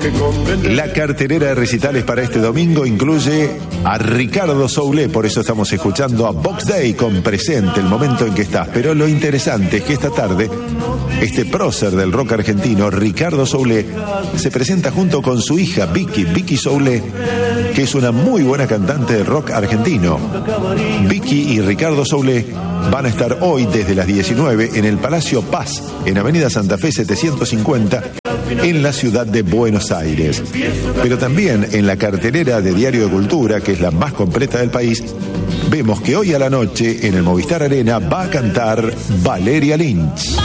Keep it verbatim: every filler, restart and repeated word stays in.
La cartelera de recitales para este domingo incluye a Ricardo Soule, por eso estamos escuchando a Box Day con Presente, el momento en que estás. Pero lo interesante es que esta tarde, este prócer del rock argentino, Ricardo Soule, se presenta junto con su hija Vicky, Vicky Soule, que es una muy buena cantante de rock argentino. Vicky y Ricardo Soule van a estar hoy desde las diecinueve en el Palacio Paz, en Avenida Santa Fe setecientos cincuenta, en la ciudad de Buenos Aires. Pero también en la cartelera de Diario de Cultura, que es la más completa del país, vemos que hoy a la noche en el Movistar Arena va a cantar Valeria Lynch.